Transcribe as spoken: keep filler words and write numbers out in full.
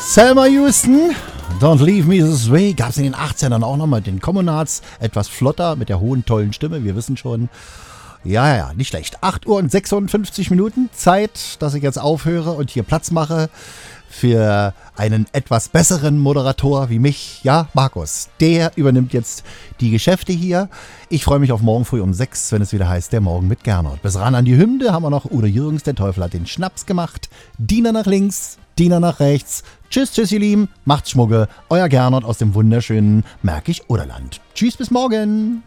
Selma Houston, Don't Leave Me This Way, gab es in den achtzehner auch nochmal den Commonards, etwas flotter mit der hohen, tollen Stimme, wir wissen schon. Ja, ja, nicht schlecht. acht Uhr und sechsundfünfzig Minuten, Zeit, dass ich jetzt aufhöre und hier Platz mache für einen etwas besseren Moderator wie mich. Ja, Markus, der übernimmt jetzt die Geschäfte hier. Ich freue mich auf morgen früh um sechs, wenn es wieder heißt, der Morgen mit Gernot. Bis ran an die Hymne haben wir noch Udo Jürgens, der Teufel hat den Schnaps gemacht. Diener nach links, Diener nach rechts. Tschüss, tschüss, ihr Lieben. Macht's Schmugge. Euer Gernot aus dem wunderschönen Märkisch-Oderland. Tschüss, bis morgen.